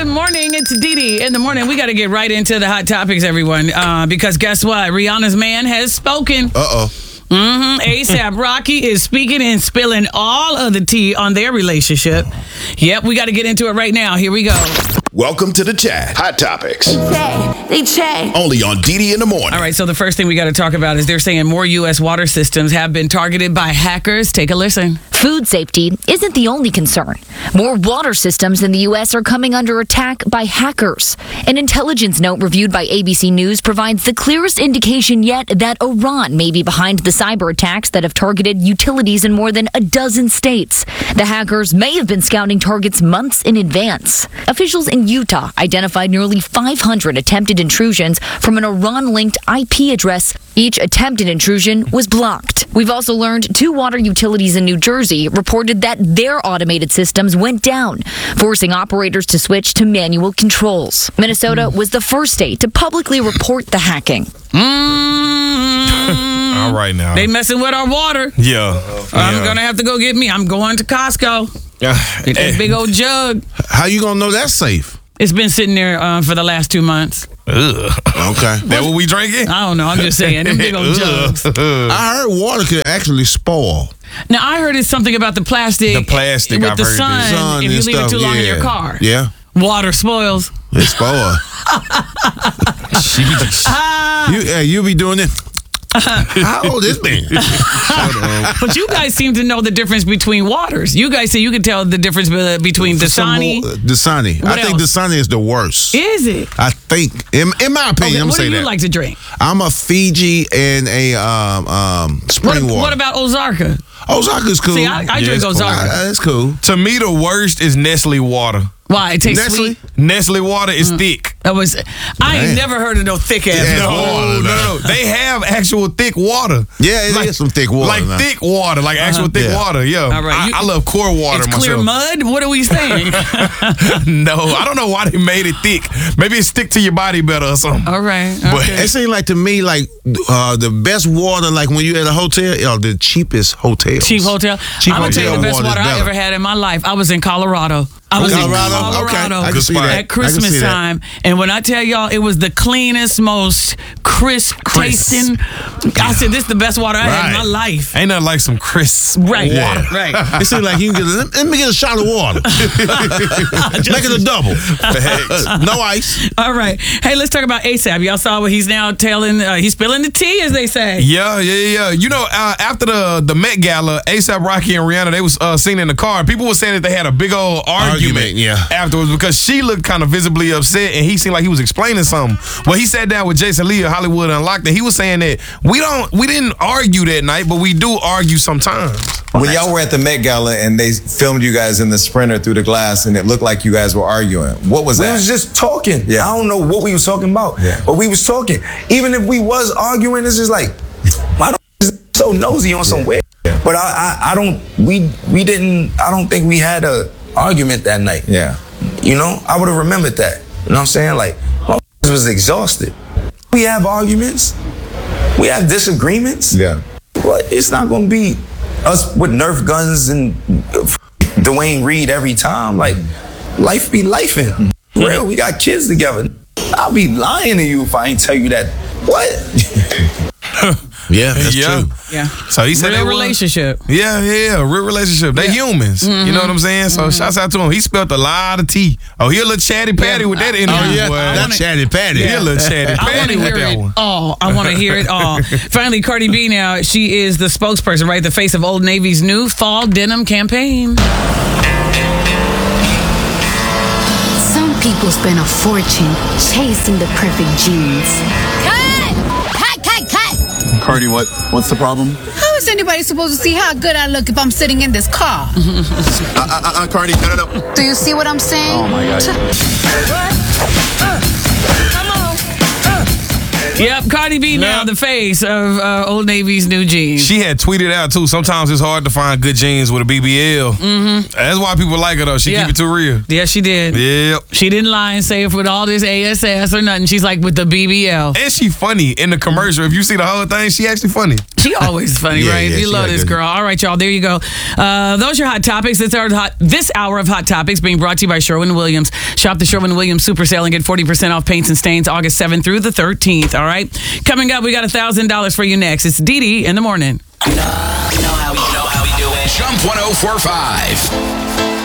Good morning. It's Dee Dee in the morning. We got to get right into the hot topics, everyone, because guess what? Rihanna's man has spoken. ASAP Rocky is speaking and spilling all of the tea on their relationship. Yep, we got to get into it right now. Here we go. Welcome to the chat. Hot topics. They check. Only on Dee Dee in the morning. All right, so the first thing we got to talk about is they're saying more U.S. water systems have been targeted by hackers. Take a listen. Food safety isn't the only concern. More water systems in the U.S. are coming under attack by hackers. An intelligence note reviewed by ABC News provides the clearest indication yet that Iran may be behind the cyber attacks that have targeted utilities in more than a dozen states. The hackers may have been scouting targets months in advance. Officials in Utah identified nearly 500 attempted intrusions from an Iran-linked IP address. Each attempted intrusion was blocked. We've also learned 2 water utilities in New Jersey reported that their automated systems went down, forcing operators to switch to manual controls. Minnesota was the first state to publicly report the hacking. All right now. They messing with our water. Yeah. I'm going to have to go get me. I'm going to Costco. Get that big old jug. How you gonna know that's safe? It's been sitting there for the last 2 months. Ugh. Okay. That what we drinking? I don't know. I'm just saying. Them big old jugs. I heard water could actually spoil. Now, I heard it's something about the plastic. The plastic, with I've the heard sun, this. Sun if you and leave it stuff, too long in yeah. your car. Yeah. Water spoils. It spoil. You be doing it. How old is man? But you guys seem to know the difference between waters. You guys say you can tell the difference between Dasani. Dasani. What I think else? Dasani is the worst. Is it? I think, in my opinion, I'm what do saying you that. like to drink? I'm a Fiji and a spring water. What about Ozarka? Ozarka's cool. See, I drink it's cool. Ozarka. That's cool. To me, the worst is Nestle water. Why? It tastes Nestle? sweet. Nestle water is thick. I ain't never heard of no thick ass. Yeah, water. No. They have actual thick water. Yeah, it is some thick water. Like now. thick water, like actual thick Yeah. water. Yeah. All right, I love core water It's clear myself. mud? What are we saying? No, I don't know why they made it thick. Maybe it stick to your body better or something. All right. But- Okay. It seems like to me like the best water, like when you at a hotel, the cheapest hotels. Cheap hotel. Cheap I'm going to tell you the hotel best water water is I better. ever had in my life. I was in Colorado. I was Colorado? in Colorado Okay. I can see that. at I can Christmas see that. time. And when I tell y'all, it was the cleanest, most crisp tasting. I said, this is the best water I had in my Right. life. Ain't nothing like some crisp Right. water. Right. It seems like you can get let me get a shot of water. Make it a double. No ice. All right. Hey, let's talk about ASAP. Y'all saw what he's now telling. He's spilling the tea, as they say. Yeah. You know, after the Met Gala, A$AP Rocky and Rihanna, they was seen in the car. People were saying that they had a big old argument yeah. afterwards because she looked kind of visibly upset and he seemed like he was explaining something. Well, he sat down with Jason Lee of Hollywood Unlocked and he was saying that we didn't argue that night, but we do argue sometimes. When y'all were at the Met Gala and they filmed you guys in the Sprinter through the glass and it looked like you guys were arguing, what was We that? was just talking. Yeah. I don't know what we was talking about, but we was talking. Even if we was arguing, it's just like, why don't so nosy on some weird? But I don't think we had a argument that night. Yeah. You know, I would have remembered that. You know what I'm saying? Like, was exhausted. We have arguments. We have disagreements. Yeah. But it's not going to be us with Nerf guns and Dwayne Reed every time. Like, life be lifing. Real, we got kids together. I'll be lying to you if I ain't tell you that. What? Yeah, that's true. Yeah. So he said Real they was- relationship. Yeah, real relationship. They humans. You know what I'm saying? So shouts out to him. He spilled a lot of tea. Oh, he a little chatty patty with that interview. Oh yeah, boy. that chatty patty. He a little chatty I want patty to with hear that it one. all. I want to hear it all. Finally, Cardi B now, she is the spokesperson, right? The face of Old Navy's new fall denim campaign. Some people spend a fortune chasing the perfect jeans. Cut! Cardi, what's the problem? How is anybody supposed to see how good I look if I'm sitting in this car? Cardi, no. Do you see what I'm saying? Oh my God. Yep, Cardi B now the face of Old Navy's new jeans. She had tweeted out too. Sometimes it's hard to find good jeans with a BBL. Mm-hmm. That's why people like her though. She keep it too real. Yeah, she did. Yep. She didn't lie and say it with all this ASS or nothing. She's like with the BBL. And she funny in the commercial. If you see the whole thing, she actually funny. She always funny, right? You love this girl. All right, y'all. There you go. Those are hot topics. This hour of Hot Topics being brought to you by Sherwin-Williams. Shop the Sherwin-Williams Super Sale and get 40% off paints and stains August 7th through the 13th. All right. Coming up, we got $1,000 for you next. It's Dee in the morning. You know how we do it. Jump 1045.